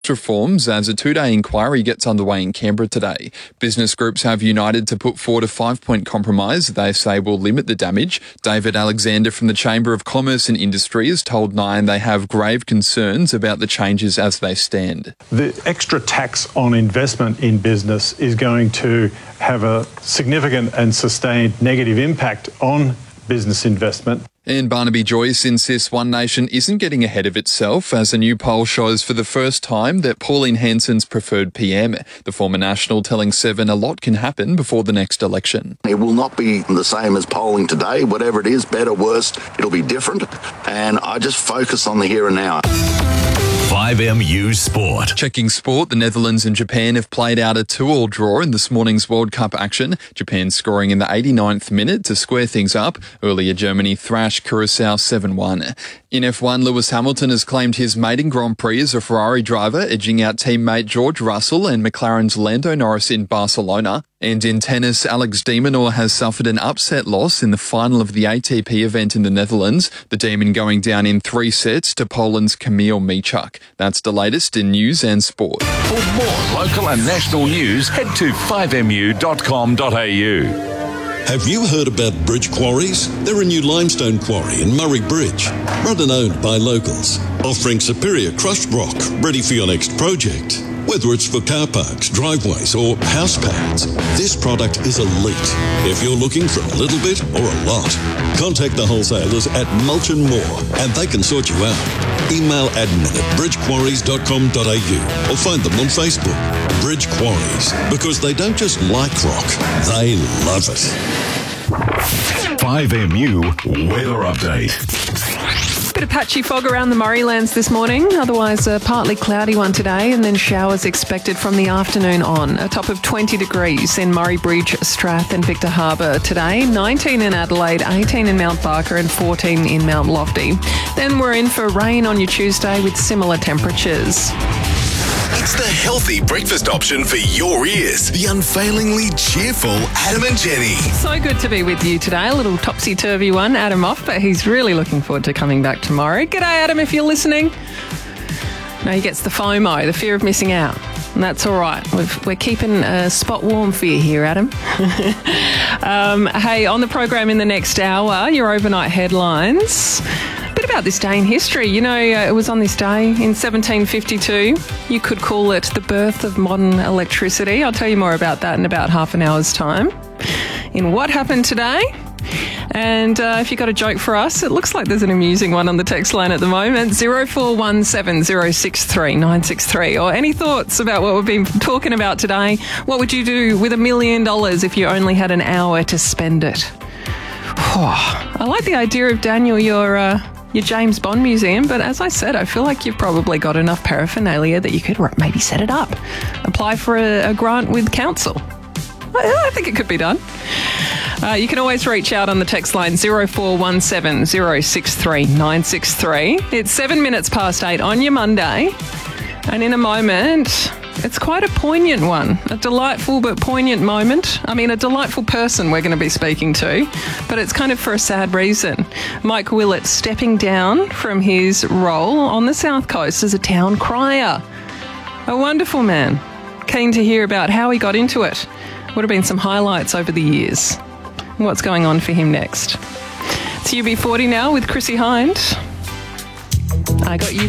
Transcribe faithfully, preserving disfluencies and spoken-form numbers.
reforms as a two-day inquiry gets underway in Canberra today. Business groups have united to put forward a five-point compromise they say will limit the damage. David Alexander from the Chamber of Commerce and Industry has told Nine they have grave concerns about the changes as they stand. The extra tax on investment in business is going to have a significant and sustained negative impact on business investment. And Barnaby Joyce insists One Nation isn't getting ahead of itself as a new poll shows for the first time that Pauline Hanson's preferred P M. The former National telling Seven a lot can happen before the next election. It will not be the same as polling today. Whatever it is, better, worse, it'll be different. And I just focus on the here and now. five M U Sport. Checking sport, the Netherlands and Japan have played out a two-all draw in this morning's World Cup action. Japan scoring in the eighty-ninth minute to square things up. Earlier, Germany thrashed Curaçao seven one. In F one, Lewis Hamilton has claimed his maiden Grand Prix as a Ferrari driver, edging out teammate George Russell and McLaren's Lando Norris in Barcelona. And in tennis, Alex de Minaur has suffered an upset loss in the final of the A T P event in the Netherlands, the Demon going down in three sets to Poland's Kamil Michuk. That's the latest in news and sport. For more local and national news, head to five m u dot com dot a u. Have you heard about Bridge Quarries? They're a new limestone quarry in Murray Bridge, run and owned by locals, offering superior crushed rock ready for your next project. Whether it's for car parks, driveways or house pads, this product is elite. If you're looking for a little bit or a lot, contact the wholesalers at Mulch and More and they can sort you out. Email admin at bridge quarries dot com dot a u or find them on Facebook. Bridge Quarries, because they don't just like rock, they love it. five M U Weather Update. Bit of patchy fog around the Murraylands this morning, otherwise a partly cloudy one today, and then showers expected from the afternoon on. A top of twenty degrees in Murray Bridge, Strath and Victor Harbour today, nineteen in Adelaide, eighteen in Mount Barker and fourteen in Mount Lofty. Then we're in for rain on your Tuesday with similar temperatures. It's the healthy breakfast option for your ears. The unfailingly cheerful Adam and Jenny. So good to be with you today. A little topsy-turvy one, Adam off, but he's really looking forward to coming back tomorrow. G'day, Adam, if you're listening. No, he gets the FOMO, the fear of missing out. And that's all right. We've, we're keeping a spot warm for you here, Adam. um, hey, on the program in the next hour, your overnight headlines. Bit about this day in history. You know, uh, it was on this day in seventeen fifty-two. You could call it the birth of modern electricity. I'll tell you more about that in about half an hour's time. In What Happened Today? And uh, if you've got a joke for us, it looks like there's an amusing one on the text line at the moment, zero four one seven zero six three nine six three. Or any thoughts about what we've been talking about today? What would you do with a million dollars if you only had an hour to spend it? Oh, I like the idea of, Daniel, your... Uh, your James Bond museum, but as I said, I feel like you've probably got enough paraphernalia that you could maybe set it up. Apply for a, a grant with council. I, I think it could be done. Uh, you can always reach out on the text line zero four one seven zero six three nine six three. It's seven minutes past eight on your Monday, and in a moment... it's quite a poignant one, a delightful but poignant moment. I mean, a delightful person we're going to be speaking to, but it's kind of for a sad reason. Mike Willett stepping down from his role on the South Coast as a town crier. A wonderful man. Keen to hear about how he got into it. Would have been some highlights over the years. What's going on for him next? It's U B forty now with Chrissy Hind. I got U B